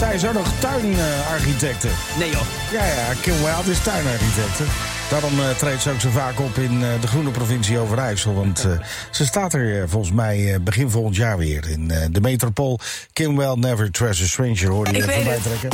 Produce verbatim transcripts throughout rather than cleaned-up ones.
Zij is ook nog tuinarchitecte. Nee joh. Ja, ja, Kim Wilde is tuinarchitecte. Daarom uh, treedt ze ook zo vaak op in uh, de groene provincie Overijssel. Want uh, ze staat er uh, volgens mij uh, begin volgend jaar weer in uh, de metropool. Kim Wilde, Never Trust a Stranger, hoorde je er voorbij trekken.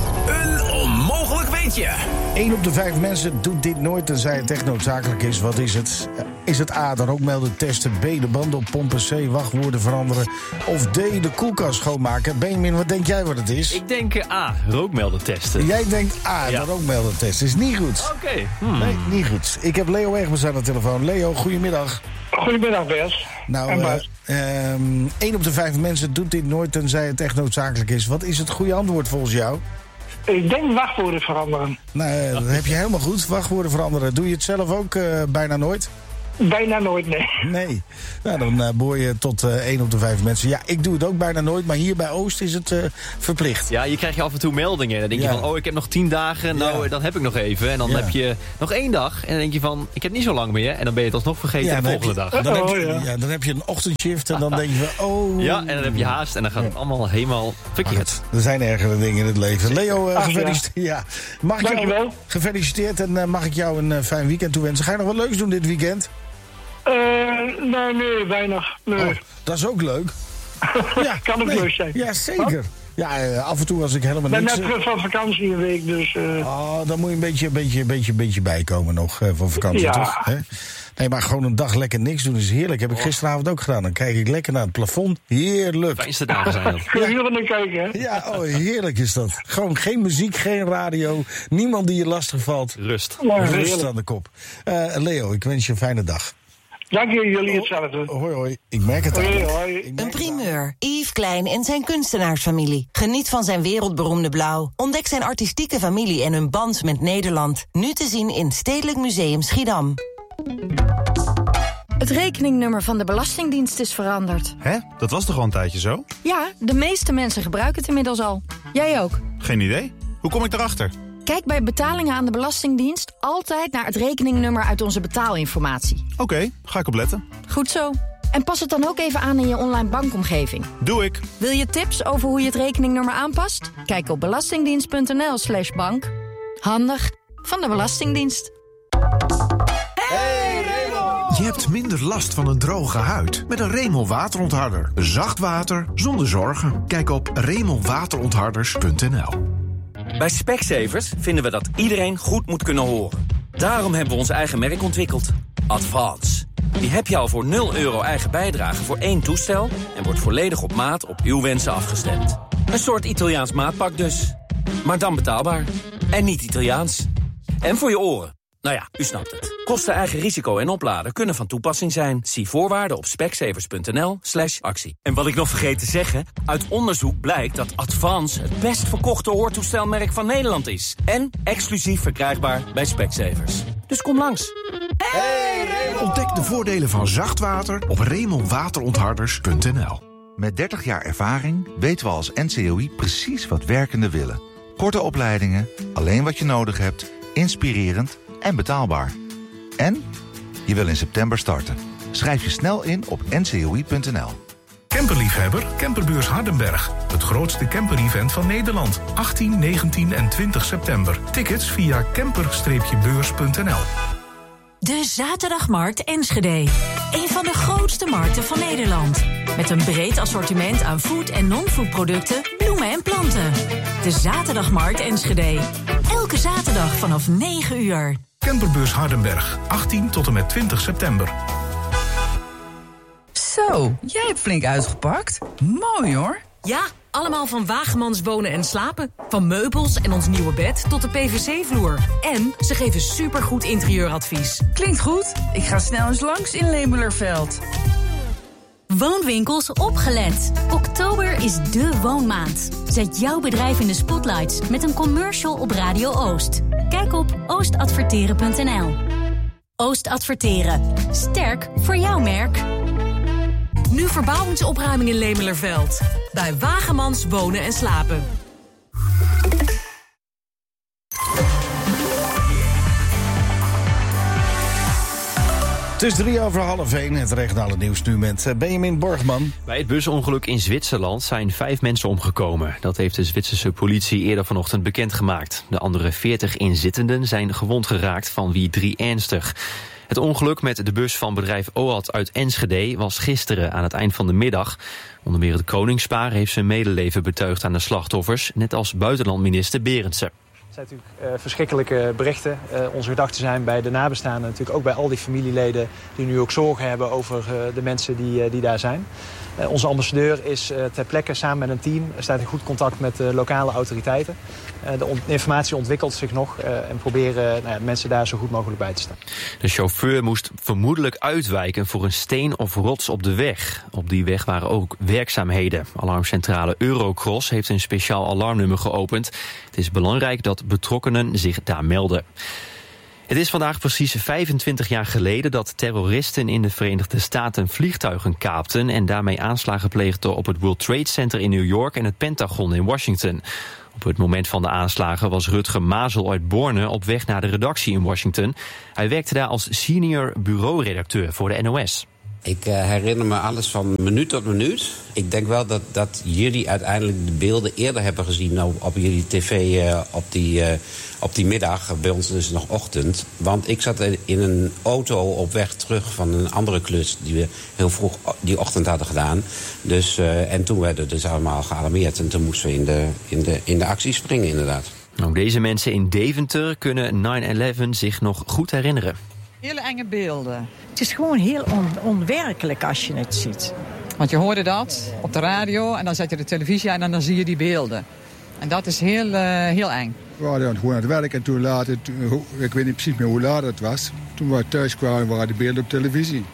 Een onmogelijk weetje. Eén op de vijf mensen doet dit nooit tenzij het echt noodzakelijk is. Wat is het? Uh, is het A, de rookmelder testen, B, de banden oppompen, C, wachtwoorden veranderen of D, de koelkast schoonmaken? Benjamin, wat denk jij wat het is? Ik denk uh, A, rookmelder testen. Jij denkt A, ja. de rookmelder testen. Is niet goed. Oké. Okay. Hmm. Nee, niet goed. Ik heb Leo Egbers aan de telefoon. Leo, goedemiddag. Goedemiddag, Bers. Nou, uh, um, één op de vijf mensen doet dit nooit tenzij het echt noodzakelijk is. Wat is het goede antwoord volgens jou? Ik denk wachtwoorden veranderen. Nou, dat heb je helemaal goed. Wachtwoorden veranderen. Doe je het zelf ook uh, bijna nooit? Bijna nooit, nee. Nee. Nou, dan uh, behoor je tot uh, één op de vijf mensen. Ja, ik doe het ook bijna nooit, maar hier bij Oost is het uh, verplicht. Ja, je krijgt je af en toe meldingen. Dan denk ja. je van, oh, ik heb nog tien dagen, nou, ja. dan heb ik nog even. En dan ja. heb je nog één dag. En dan denk je van, ik heb niet zo lang meer. En dan ben je het alsnog vergeten ja, de volgende je, dag. Dan, oh, heb je, ja. Ja, dan heb je een ochtendshift en dan denk je van, oh... Ja, en dan heb je haast en dan gaat het allemaal helemaal verkeerd. Er zijn ergere dingen in het leven. Leo, uh, Ach, gefeliciteerd. Ja. Ja. Mag ik Dankjewel. jou, gefeliciteerd en uh, mag ik jou een uh, fijn weekend toewensen. Ga je nog wat leuks doen dit weekend? Uh, nee, nee, weinig. Nee. Oh, dat is ook leuk. Ja, kan ook nee. leuk zijn. Ja, zeker. Wat? Ja, uh, af en toe als ik helemaal niks... Ik ben net terug van vakantie een week, dus... Uh... Oh, dan moet je een beetje, een beetje, een beetje, een beetje bijkomen nog uh, van vakantie, ja. toch? Hè? Nee, maar gewoon een dag lekker niks doen is heerlijk. Heb ik gisteravond ook gedaan. Dan kijk ik lekker naar het plafond. Heerlijk. Fijnste dagen zijn dat. Kun je hier naar kijken, hè? Ja, oh, heerlijk is dat. Gewoon geen muziek, geen radio. Niemand die je lastig valt. Rust. Ja, Rust heerlijk. aan de kop. Uh, Leo, ik wens je een fijne dag. Dank je, jullie hetzelfde. Hoi, hoi. Ik merk het al. Hoi, hoi. Een primeur. Yves Klein en zijn kunstenaarsfamilie. Geniet van zijn wereldberoemde blauw. Ontdek zijn artistieke familie en hun band met Nederland. Nu te zien in Stedelijk Museum Schiedam. Het rekeningnummer van de Belastingdienst is veranderd. Hè? Dat was toch al een tijdje zo? Ja, de meeste mensen gebruiken het inmiddels al. Jij ook. Geen idee. Hoe kom ik erachter? Kijk bij betalingen aan de Belastingdienst altijd naar het rekeningnummer uit onze betaalinformatie. Oké, okay, ga ik opletten. Goed zo. En pas het dan ook even aan in je online bankomgeving. Doe ik. Wil je tips over hoe je het rekeningnummer aanpast? Kijk op belastingdienst.nl slash bank. Handig van de Belastingdienst. Hey Raymond! Je hebt minder last van een droge huid met een Remel waterontharder. Zacht water zonder zorgen. Kijk op remel waterontharders punt n l. Bij Specsavers vinden we dat iedereen goed moet kunnen horen. Daarom hebben we ons eigen merk ontwikkeld. Advance. Die heb je al voor nul euro eigen bijdrage voor één toestel... en wordt volledig op maat op uw wensen afgestemd. Een soort Italiaans maatpak dus. Maar dan betaalbaar. En niet Italiaans. En voor je oren. Nou ja, u snapt het. Kosten, eigen risico en opladen kunnen van toepassing zijn. Zie voorwaarden op specsavers.nl slash actie. En wat ik nog vergeet te zeggen... uit onderzoek blijkt dat Advance het best verkochte hoortoestelmerk van Nederland is. En exclusief verkrijgbaar bij Specsavers. Dus kom langs. Hey, Raymond! Ontdek de voordelen van zacht water op remel waterontharders punt n l. Met dertig jaar ervaring weten we als N C O I precies wat werkenden willen. Korte opleidingen, alleen wat je nodig hebt, inspirerend en betaalbaar. En je wil in september starten. Schrijf je snel in op n c o i punt n l. Camperliefhebber, Camperbeurs Hardenberg. Het grootste camper-event van Nederland. achttien, negentien en twintig september. Tickets via camper beurs punt n l. De Zaterdagmarkt Enschede. Een van de grootste markten van Nederland. Met een breed assortiment aan food- en non-food producten, bloemen en planten. De Zaterdagmarkt Enschede. Elke zaterdag vanaf negen uur. Camperbeurs Hardenberg, achttien tot en met twintig september. Zo, jij hebt flink uitgepakt. Mooi hoor. Ja, allemaal van Wagemans Wonen en Slapen. Van meubels en ons nieuwe bed tot de P V C-vloer. En ze geven supergoed interieuradvies. Klinkt goed. Ik ga snel eens langs in Lemelerveld. Woonwinkels opgelet. Oktober is de woonmaand. Zet jouw bedrijf in de spotlights met een commercial op Radio Oost. Kijk op oost adverteren punt n l. Oost Adverteren. Sterk voor jouw merk. Nu verbouwingsopruiming in Lemelerveld. Bij Wagemans Wonen en Slapen. Het is drie over half één, het regionale nieuws nu met Benjamin Borgman. Bij het busongeluk in Zwitserland zijn vijf mensen omgekomen. Dat heeft de Zwitserse politie eerder vanochtend bekendgemaakt. De andere veertig inzittenden zijn gewond geraakt, van wie drie ernstig. Het ongeluk met de bus van bedrijf O A T uit Enschede was gisteren aan het eind van de middag. Onder meer het Koningspaar heeft zijn medeleven betuigd aan de slachtoffers, net als buitenlandminister Berendsen. Het zijn natuurlijk uh, verschrikkelijke berichten. Uh, onze gedachten zijn bij de nabestaanden, natuurlijk ook bij al die familieleden die nu ook zorgen hebben over uh, de mensen die, uh, die daar zijn. Uh, onze ambassadeur is uh, ter plekke samen met een team, staat in goed contact met de lokale autoriteiten. Uh, de on- informatie ontwikkelt zich nog uh, en proberen uh, nou ja, mensen daar zo goed mogelijk bij te staan. De chauffeur moest vermoedelijk uitwijken voor een steen of rots op de weg. Op die weg waren ook werkzaamheden. Alarmcentrale Eurocross heeft een speciaal alarmnummer geopend. Het is belangrijk dat betrokkenen zich daar melden. Het is vandaag precies vijfentwintig jaar geleden dat terroristen in de Verenigde Staten vliegtuigen kaapten en daarmee aanslagen pleegden op het World Trade Center in New York en het Pentagon in Washington. Op het moment van de aanslagen was Rutger Mazel uit Borne op weg naar de redactie in Washington. Hij werkte daar als senior bureauredacteur voor de N O S. Ik uh, herinner me alles van minuut tot minuut. Ik denk wel dat, dat jullie uiteindelijk de beelden eerder hebben gezien op, op jullie tv uh, op, die, uh, op die middag. Bij ons is het nog ochtend. Want ik zat in een auto op weg terug van een andere klus die we heel vroeg die ochtend hadden gedaan. Dus, uh, en toen werden we dus allemaal gealarmeerd. En toen moesten we in de, in de, in de actie springen inderdaad. Ook deze mensen in Deventer kunnen nine eleven zich nog goed herinneren. Hele enge beelden. Het is gewoon heel on- onwerkelijk als je het ziet. Want je hoorde dat op de radio en dan zet je de televisie aan en dan zie je die beelden. En dat is heel, uh, heel eng. We waren gewoon aan het werk en toen later, ik weet niet precies meer hoe laat het was. Toen we thuis kwamen waren de beelden op televisie.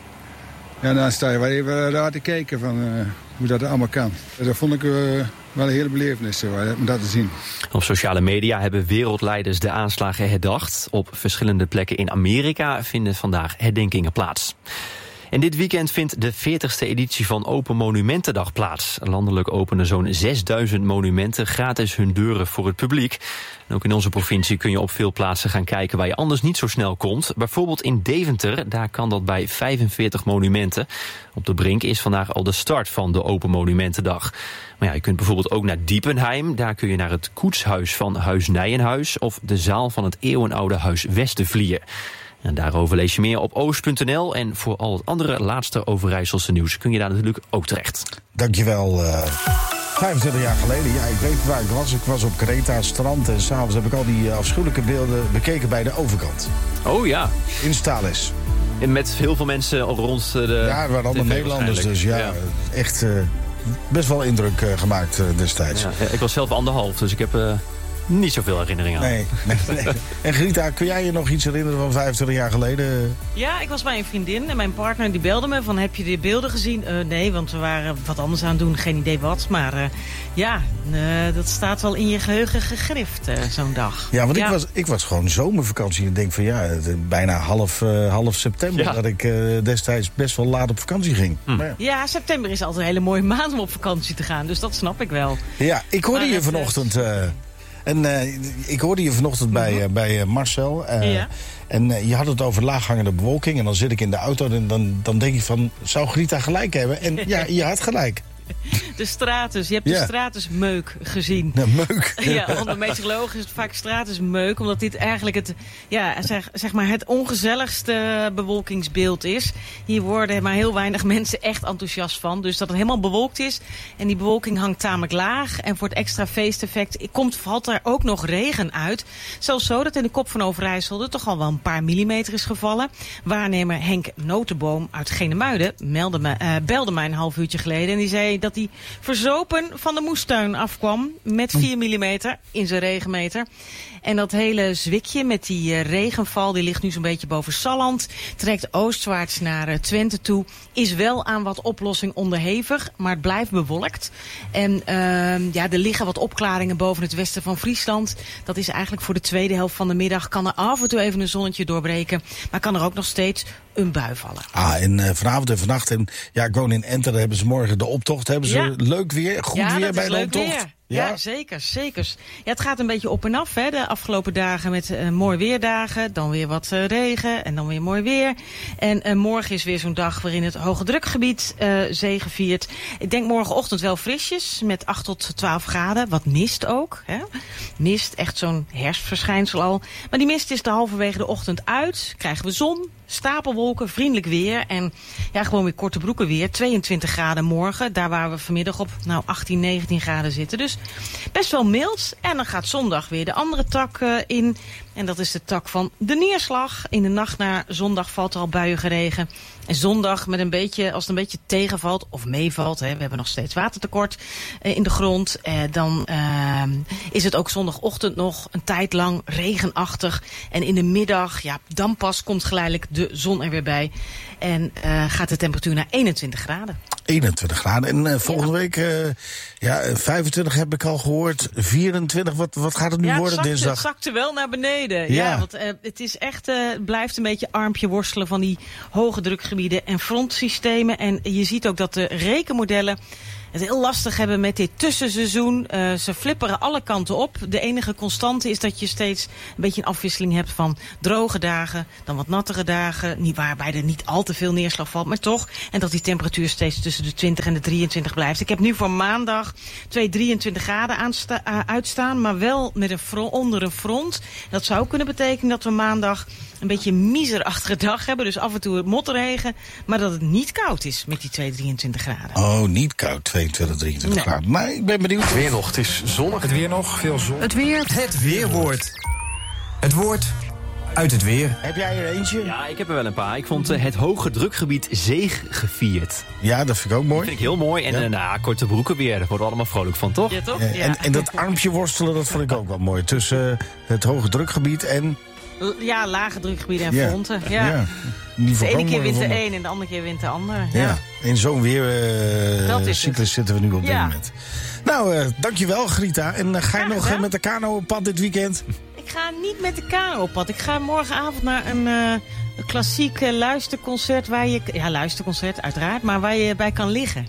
En dan sta je wel even raar te kijken van uh, hoe dat allemaal kan. Dat vond ik uh, wel een hele belevenis om dat te zien. Op sociale media hebben wereldleiders de aanslagen herdacht. Op verschillende plekken in Amerika vinden vandaag herdenkingen plaats. En dit weekend vindt de veertigste editie van Open Monumentendag plaats. Landelijk openen zo'n zesduizend monumenten gratis hun deuren voor het publiek. En ook in onze provincie kun je op veel plaatsen gaan kijken waar je anders niet zo snel komt. Bijvoorbeeld in Deventer, daar kan dat bij vijfenveertig monumenten. Op de Brink is vandaag al de start van de Open Monumentendag. Maar ja, je kunt bijvoorbeeld ook naar Diepenheim. Daar kun je naar het koetshuis van Huis Nijenhuis of de zaal van het eeuwenoude Huis Westervlier. En daarover lees je meer op oost punt n l. En voor al het andere laatste Overijsselse nieuws kun je daar natuurlijk ook terecht. Dankjewel. Uh, vijfentwintig jaar geleden, ja, ik weet waar ik was. Ik was op Kreta, strand en s'avonds heb ik al die afschuwelijke beelden bekeken bij de overkant. Oh ja. In Stales. En met heel veel mensen rond de... Ja, we waren allemaal Nederlanders, dus ja, ja. echt uh, best wel indruk uh, gemaakt uh, destijds. Ja, ik was zelf anderhalf, dus ik heb... Uh... niet zoveel herinneringen aan. Nee, nee, nee. En Grita, kun jij je nog iets herinneren van vijfentwintig jaar geleden? Ja, ik was bij een vriendin en mijn partner die belde me van heb je de beelden gezien? Uh, nee, want we waren wat anders aan het doen, geen idee wat. Maar uh, ja, uh, dat staat wel in je geheugen gegrift, uh, zo'n dag. Ja, want ja. Ik, was, ik was gewoon zomervakantie en denk van ja, bijna half, uh, half september ja. dat ik uh, destijds best wel laat op vakantie ging. Hm. Ja. ja, september is altijd een hele mooie maand om op vakantie te gaan, dus dat snap ik wel. Ja, ik hoorde maar je vanochtend... Uh, En uh, ik hoorde je vanochtend bij, uh, bij uh, Marcel. Uh, ja. En uh, je had het over laaghangende bewolking. En dan zit ik in de auto en dan, dan denk ik van... zou Grita gelijk hebben? En ja, je had gelijk. De stratus. Je hebt ja. de stratusmeuk gezien. De meuk. Ja, onder meteorologen is het vaak stratusmeuk. Omdat dit eigenlijk het, ja, zeg, zeg maar het ongezelligste bewolkingsbeeld is. Hier worden maar heel weinig mensen echt enthousiast van. Dus dat het helemaal bewolkt is. En die bewolking hangt tamelijk laag. En voor het extra feesteffect komt, valt er ook nog regen uit. Zelfs zo dat in de kop van Overijssel er toch al wel een paar millimeter is gevallen. Waarnemer Henk Notenboom uit Genemuiden meldde me, uh, belde mij een half uurtje geleden. En die zei dat hij verzopen van de moestuin afkwam met vier millimeter in zijn regenmeter. En dat hele zwikje met die uh, regenval, die ligt nu zo'n beetje boven Salland, trekt oostwaarts naar uh, Twente toe, is wel aan wat oplossing onderhevig, maar het blijft bewolkt. En uh, ja, er liggen wat opklaringen boven het westen van Friesland. Dat is eigenlijk voor de tweede helft van de middag, kan er af en toe even een zonnetje doorbreken, maar kan er ook nog steeds een bui vallen. Ah, en uh, vanavond en vannacht, en ja, ik woon in Enter, daar hebben ze morgen de optocht. Hebben ze ja. leuk weer, goed ja, weer bij de leuk optocht? Weer. Ja, ja zeker, zeker. Ja, het gaat een beetje op en af. Hè. De afgelopen dagen met uh, mooi weerdagen, dan weer wat uh, regen en dan weer mooi weer. En uh, morgen is weer zo'n dag waarin het hoge drukgebied uh, zegeviert. Ik denk morgenochtend wel frisjes met acht tot twaalf graden. Wat mist ook. Hè. Mist, echt zo'n herfstverschijnsel al. Maar die mist is de halverwege de ochtend uit. Krijgen we zon, stapelwolken, vriendelijk weer. En ja, gewoon weer korte broeken weer. tweeëntwintig graden morgen. Daar waar we vanmiddag op nou, achttien, negentien graden zitten. Dus best wel mild. En dan gaat zondag weer de andere tak uh, in. En dat is de tak van de neerslag. In de nacht naar zondag valt er al buiengeregen. En zondag, met een beetje, als het een beetje tegenvalt of meevalt... Hè, we hebben nog steeds watertekort uh, in de grond... Uh, dan uh, is het ook zondagochtend nog een tijd lang regenachtig. En in de middag, ja, dan pas komt geleidelijk de zon er weer bij. En uh, gaat de temperatuur naar eenentwintig graden. eenentwintig graden. En uh, volgende ja. week, uh, ja, vijfentwintig heb ik al gehoord. vierentwintig, wat, wat gaat het nu ja, worden het zakte, dinsdag? Het zakte wel naar beneden. Ja, ja want uh, het is echt, uh, blijft een beetje armpje worstelen van die hoge drukgebieden en frontsystemen. En je ziet ook dat de rekenmodellen het heel lastig hebben met dit tussenseizoen. Uh, ze flipperen alle kanten op. De enige constante is dat je steeds een beetje een afwisseling hebt van droge dagen, dan wat nattere dagen, niet waarbij er niet al te veel neerslag valt, maar toch. En dat die temperatuur steeds tussen de twintig en de drieëntwintig blijft. Ik heb nu voor maandag twee drieëntwintig graden aansta- uh, uitstaan, maar wel met een front, onder een front. Dat zou kunnen betekenen dat we maandag een beetje een miserachtige dag hebben. Dus af en toe motregen, maar dat het niet koud is met die twee drieëntwintig graden. Oh, niet koud, tweeëntwintig, drieëntwintig nee. graden. Maar ik ben benieuwd. Het weer nog, het is zonnig. Het weer nog, veel zon. Het weer. Het weerwoord. Het woord uit het weer. Heb jij er eentje? Ja, ik heb er wel een paar. Ik vond uh, het hoge drukgebied zegevierd. Ja, dat vind ik ook mooi. Dat vind ik heel mooi. En ja. uh, nou, korte broeken weer. Daar worden we allemaal vrolijk van, toch? Ja, toch? Ja, ja. En, en dat armpje worstelen, dat vond ik ook wel mooi. Tussen uh, het hoge drukgebied en... Ja, lage drukgebieden en ja. fronten. Ja. Ja. De ene keer wint de een en de andere keer wint de ander. Ja, ja. In zo'n weercyclus uh, zitten we nu op dit ja. moment. Nou, uh, dankjewel Grita. En uh, ga je ja, nog uh, met de kano op pad dit weekend? Ik ga niet met de kano op pad. Ik ga morgenavond naar een, uh, een klassiek uh, luisterconcert waar je... Ja, luisterconcert uiteraard, maar waar je bij kan liggen.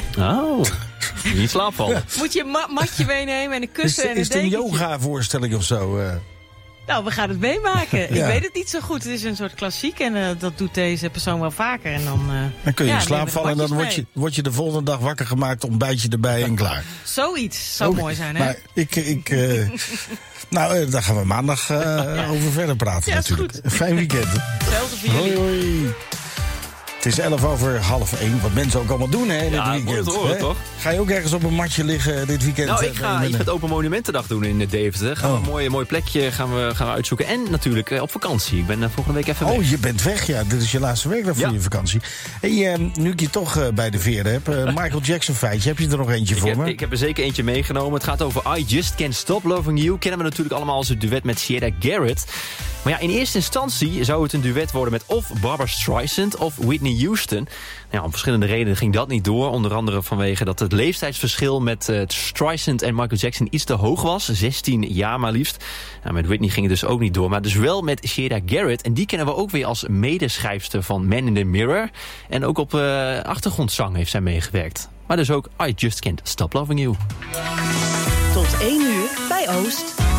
Oh, niet slaapvallen. Moet je een ma- matje meenemen en een kussen is, en een Is het een dekentje. yoga-voorstelling of zo? Uh? Nou, we gaan het meemaken. Ja. Ik weet het niet zo goed. Het is een soort klassiek en uh, dat doet deze persoon wel vaker. En dan, uh, dan kun je ja, in slaap vallen en dan word je, word je de volgende dag wakker gemaakt, ontbijtje erbij en klaar. Zoiets. Zou okay. mooi zijn, hè? Maar ik... ik uh, nou, uh, daar gaan we maandag uh, ja. over verder praten ja, natuurlijk. Goed. Fijn weekend. Hetzelfde voor jullie. Hoi, hoi. Het is elf over half één. Wat mensen ook allemaal doen, hè, dit ja, weekend. Het horen, toch? Ga je ook ergens op een matje liggen dit weekend? Nou, ik ga iets met Open Monumentendag doen in Deventer. Gaan oh. we een mooi, mooi plekje gaan we, gaan we uitzoeken. En natuurlijk uh, op vakantie. Ik ben uh, volgende week even weg. Oh, je bent weg, ja. Dit is je laatste week dan voor ja. je vakantie. Hey, uh, nu ik je toch uh, bij de veren heb. Uh, Michael Jackson feitje. Heb je er nog eentje ik voor heb, me? Ik heb er zeker eentje meegenomen. Het gaat over I Just Can't Stop Loving You. Kennen we natuurlijk allemaal als het duet met Sierra Garrett. Maar ja, in eerste instantie zou het een duet worden met of Barbra Streisand of Whitney Houston. Ja, om verschillende redenen ging dat niet door. Onder andere vanwege dat het leeftijdsverschil met uh, Streisand en Michael Jackson iets te hoog was. zestien jaar maar liefst. Nou, met Whitney ging het dus ook niet door. Maar dus wel met Sierra Garrett. En die kennen we ook weer als medeschrijfster van Man in the Mirror. En ook op uh, achtergrondzang heeft zij meegewerkt. Maar dus ook I Just Can't Stop Loving You. Tot één uur bij Oost.